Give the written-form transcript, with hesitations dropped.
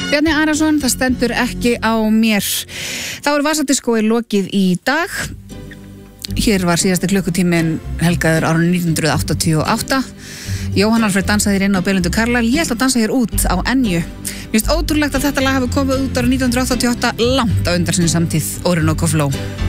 Bjarni Arason, það stendur ekki á mér. Þá Vasadiskói lokið í dag. Hér var síðasti klukkutíminn helgaður árið 1988. Jóhann Alfreð dansaði hér inn á Belindu Carlisle. Ég ætla að dansa hér út á Enju. Mér finnst ótrúlegt að þetta lag hafi komið út árið 1988 langt á undan sinni samtíð, Orinoco Flow.